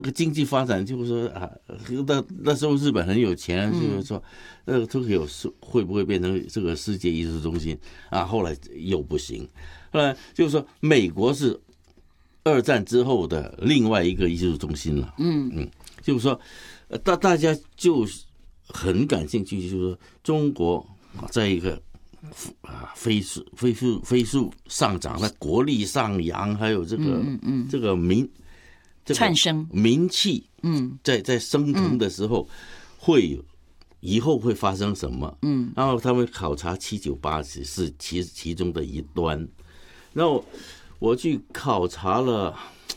经济发展就是说啊，那时候日本很有钱，就是说，都会不会变成这个世界艺术中心啊？后来又不行，后来就是说，美国是二战之后的另外一个艺术中心了。就是说，大家就很感兴趣，就是说中国在一个飞速上涨，那国力上扬，还有这个窜升名气，在升腾的时候，以后会发生什么？然后他们考察798是其中的一端，然后我去考察了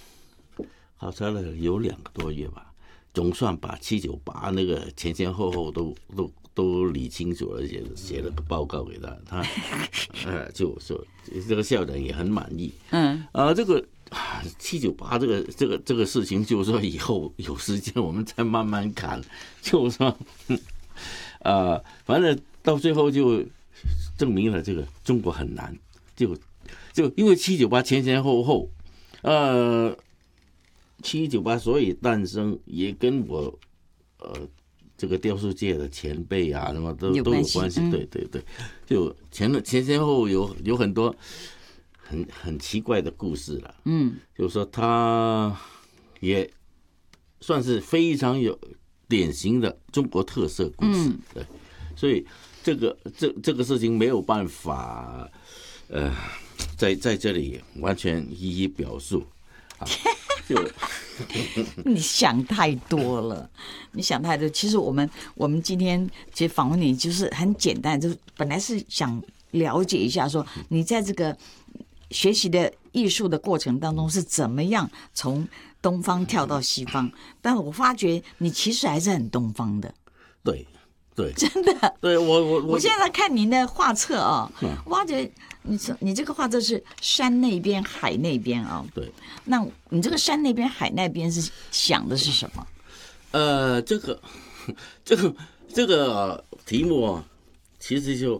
有2个多月吧，总算把798那个前后都理清楚了，写了个报告给他就说这个校长也很满意。这个798这个事情，就是说以后有时间我们再慢慢看，就是说，反正到最后就证明了这个中国很难，就因为798前后，798所以诞生也跟我这个雕塑界的前辈啊什么都有关系，对，就前后有很多很奇怪的故事了。就是说他也算是非常有典型的中国特色故事。对，所以这个事情没有办法在这里完全一一表述啊。就你想太多了，你想太多。其实我们今天其实访问你就是很简单，就是本来是想了解一下，说你在这个学习的艺术的过程当中是怎么样从东方跳到西方，但我发觉你其实还是很东方的。 对， 真的。 对我现在看您的画册啊，我发觉你这个画册是山那边海那边啊。 对， 那你这个山那边海那边是想的是什么？ 这个题目啊，其实就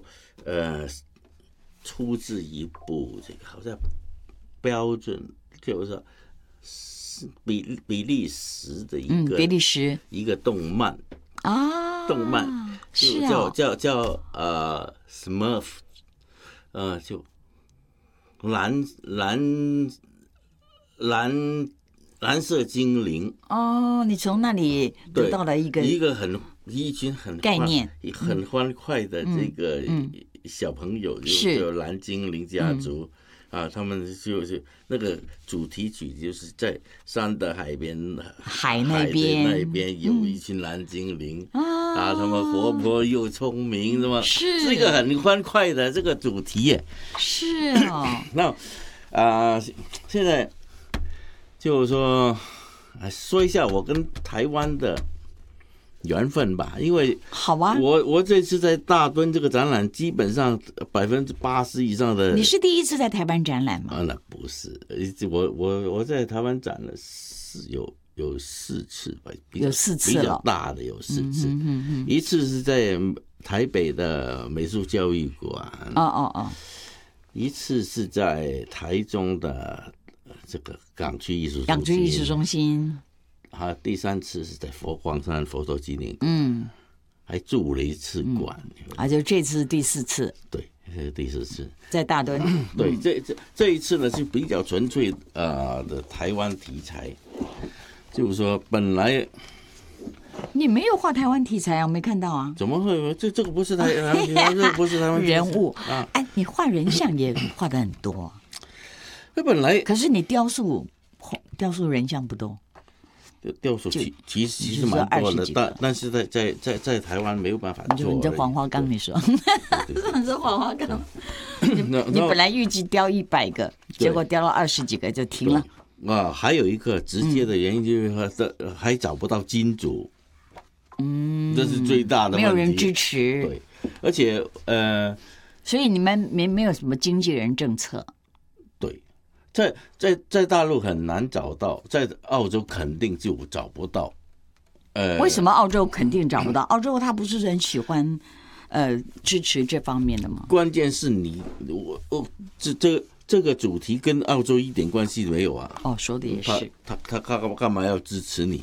出自一部这个好像标准，就是比利时的比利时一个动漫啊， 动漫是啊， 叫Smurf，就蓝色精灵。 你从那里得到了一群很概念， 很欢快的这个小朋友，就蓝精灵家族。他们就是那个主题曲，就是在山的海边， 海那边有一群蓝精灵他们活泼又聪明，是一个很欢快的这个主题耶。 是哦。 那现在就是说一下我跟台湾的缘分吧，因为好啊， 我这次在大敦这个展览，基本上80%以上的。 你是第一次在台湾展览吗？ 那不是，我在台湾展了有4次吧， 有4次了， 比较大的有4次，一次是在台北的美术教育馆，一次是在台中的这个港区艺术中心。第3次是在黄山佛陀纪念馆，还驻了1次馆， 就这次是第4次， 对，是第4次在大敦。 对，这一次呢是比较纯粹的台湾题材，就是说本来你没有画台湾题材啊，我没看到啊。 怎么会？这个不是台湾题材，这不是台湾人物啊。你画人像也画的很多， 那本来可是你雕塑人像不多。 雕塑其实蛮多的，但是在台湾没有办法做。 你这黄花岗，你说，你说黄花岗，你本来预计雕100个，结果雕了20几个就停了。 还有一个直接的原因就是还找不到金主，这是最大的问题， 没有人支持。 对，而且所以你们没有什么经纪人政策。 在大陆很难找到，在澳洲肯定就找不到。 为什么澳洲肯定找不到？澳洲他不是很喜欢支持这方面的吗？ 关键是这个主题跟澳洲一点关系没有啊。 哦，说的也是。 他干嘛要支持你？